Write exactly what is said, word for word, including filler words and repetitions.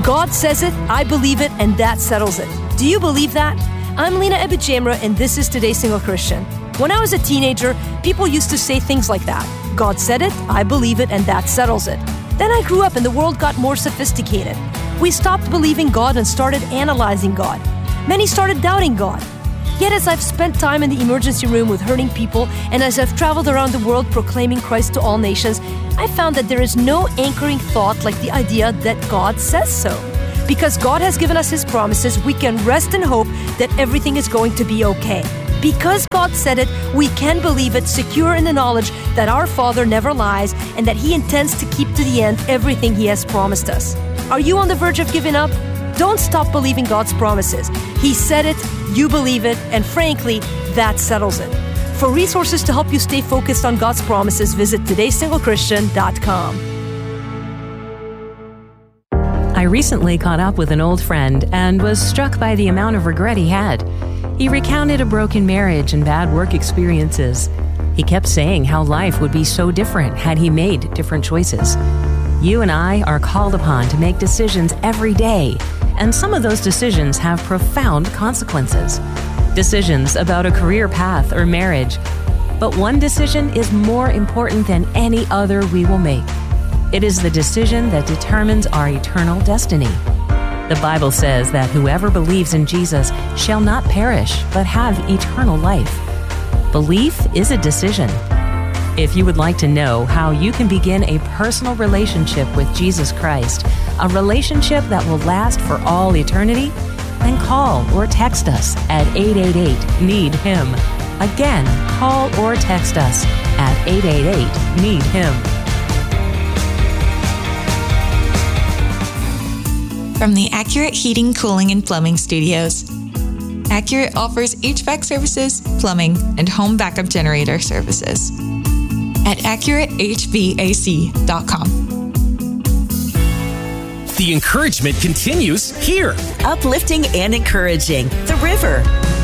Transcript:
God says it, I believe it, and that settles it. Do you believe that? I'm Lena Ebijamra, and this is Today's Single Christian. When I was a teenager, people used to say things like that. God said it, I believe it, and that settles it. Then I grew up and the world got more sophisticated. We stopped believing God and started analyzing God. Many started doubting God. Yet as I've spent time in the emergency room with hurting people, and as I've traveled around the world proclaiming Christ to all nations, I found that there is no anchoring thought like the idea that God says so. Because God has given us His promises, we can rest and hope that everything is going to be okay. Because God said it, we can believe it, secure in the knowledge that our Father never lies and that He intends to keep to the end everything He has promised us. Are you on the verge of giving up? Don't stop believing God's promises. He said it, you believe it, and frankly, that settles it. For resources to help you stay focused on God's promises, visit todays single christian dot com. I recently caught up with an old friend and was struck by the amount of regret he had. He recounted a broken marriage and bad work experiences. He kept saying how life would be so different had he made different choices. You and I are called upon to make decisions every day, and some of those decisions have profound consequences. Decisions about a career path or marriage. But one decision is more important than any other we will make. It is the decision that determines our eternal destiny. The Bible says that whoever believes in Jesus shall not perish, but have eternal life. Belief is a decision. If you would like to know how you can begin a personal relationship with Jesus Christ, a relationship that will last for all eternity, then call or text us at eight eight eight, need him. Again, call or text us at eight eight eight, need him. From the Accurate Heating, Cooling, and Plumbing Studios. Accurate offers H V A C services, plumbing, and home backup generator services at accurate h v a c dot com. The encouragement continues here. Uplifting and encouraging. The River.